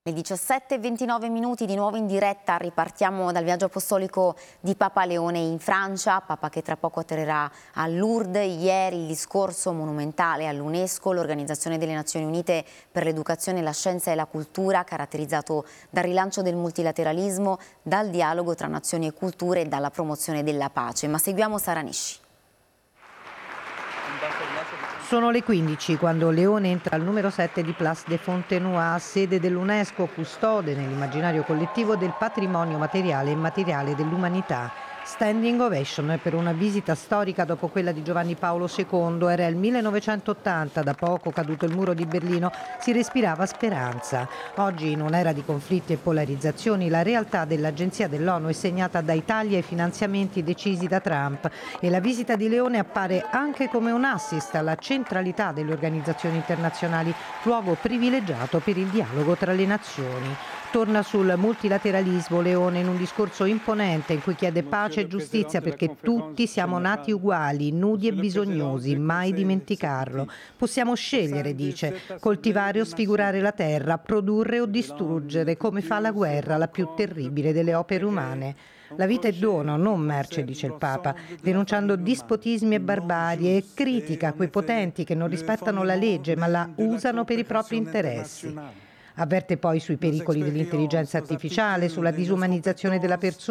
Le 17:29 di nuovo in diretta, ripartiamo dal viaggio apostolico di Papa Leone in Francia, Papa che tra poco atterrerà a Lourdes. Ieri il discorso monumentale all'UNESCO, l'Organizzazione delle Nazioni Unite per l'Educazione, la Scienza e la Cultura, caratterizzato dal rilancio del multilateralismo, dal dialogo tra nazioni e culture e dalla promozione della pace. Ma seguiamo Sara Nesci. Sono le 15 quando Leone entra al numero 7 di Place de Fontenoy, sede dell'UNESCO, custode nell'immaginario collettivo del patrimonio materiale e immateriale dell'umanità. Standing ovation per una visita storica dopo quella di Giovanni Paolo II. Era il 1980, da poco caduto il muro di Berlino, si respirava speranza. Oggi, in un'era di conflitti e polarizzazioni, la realtà dell'Agenzia dell'ONU è segnata dai tagli ai finanziamenti decisi da Trump e la visita di Leone appare anche come un assist alla centralità delle organizzazioni internazionali, luogo privilegiato per il dialogo tra le nazioni. Torna sul multilateralismo Leone in un discorso imponente in cui chiede pace e giustizia perché tutti siamo nati uguali, nudi e bisognosi, mai dimenticarlo. Possiamo scegliere, dice, coltivare o sfigurare la terra, produrre o distruggere, come fa la guerra, la più terribile delle opere umane. La vita è dono, non merce, dice il Papa, denunciando dispotismi e barbarie e critica quei potenti che non rispettano la legge ma la usano per i propri interessi. Avverte poi sui pericoli dell'intelligenza artificiale, sulla disumanizzazione della persona